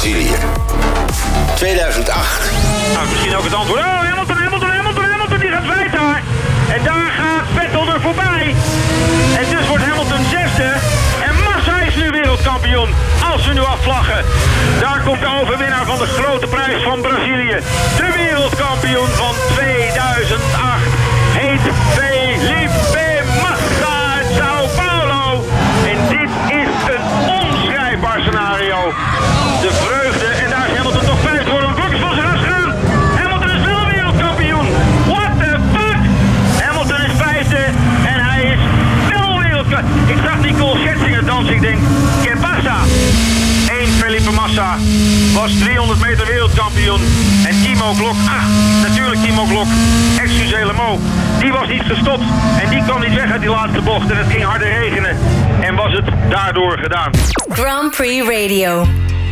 Brazilië. 2008. Nou, misschien ook het antwoord. Oh, Hamilton, die gaat wijd daar. En daar gaat Vettel er voorbij. En dus wordt Hamilton zesde. En Massa is nu wereldkampioen. Als we nu afvlaggen. Daar komt de overwinnaar van de grote prijs van Brazilië. De wereldkampioen van 2008 heet Felipe Massa uit Sao Paulo. En dit is een onschrijfbaar scenario. De vreugde, en daar is Hamilton toch vijfde voor een blokjes van zijn ras gaan. Hamilton is wel wereldkampioen. What the fuck? Hamilton is vijfde en hij is wel wereldkampioen. Ik zag Nicole Scherzinger dansen, ik denk, que pasa? Felipe Massa was 300 meter wereldkampioen. En Timo Glock, natuurlijk Timo Glock, excusez le mot, die was niet gestopt. En die kwam niet weg uit die laatste bocht. En het ging harder regenen. En was het daardoor gedaan. Grand Prix Radio.